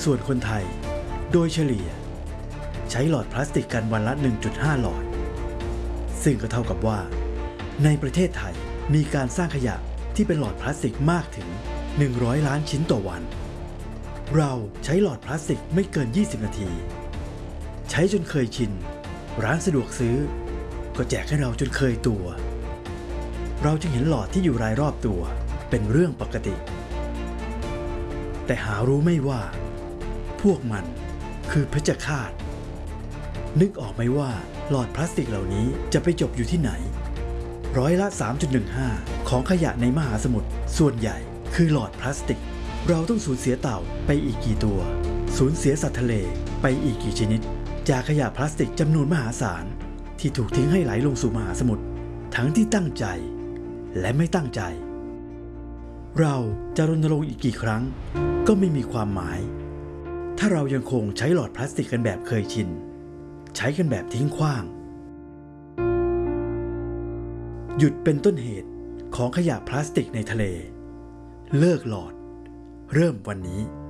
ส่วนคนไทยโดยเฉลี่ยใช้หลอดพลาสติกกันวันละ 1.5 หลอดซึ่งก็เท่ากับว่าในประเทศไทยมีการสร้างขยะที่เป็นหลอดพลาสติกมากถึง100 ล้านชิ้นต่อวันเราใช้หลอดพลาสติกไม่เกิน20 นาทีใช้จนเคยชินร้านสะดวกซื้อก็แจกให้เราจนเคยตัวเราจึงเห็นหลอดที่อยู่รายรอบตัวเป็นเรื่องปกติแต่หารู้ไม่ว่าพวกมันคือเพชฌฆาตนึกออกไหมว่าหลอดพลาสติกเหล่านี้จะไปจบอยู่ที่ไหนร้อยละ 3.15 ของขยะในมหาสมุทรส่วนใหญ่คือหลอดพลาสติกเราต้องสูญเสียเต่าไปอีกกี่ตัวสูญเสียสัตว์ทะเลไปอีกกี่ชนิดจากขยะพลาสติกจำนวนมหาศาลที่ถูกทิ้งให้ไหลลงสู่มหาสมุทรทั้งที่ตั้งใจและไม่ตั้งใจเราจะรณรงค์อีกกี่ครั้งก็ไม่มีความหมายถ้าเรายังคงใช้หลอดพลาสติกกันแบบเคยชินใช้กันแบบทิ้งขว้างหยุดเป็นต้นเหตุของขยะพลาสติกในทะเลเลิกหลอดเริ่มวันนี้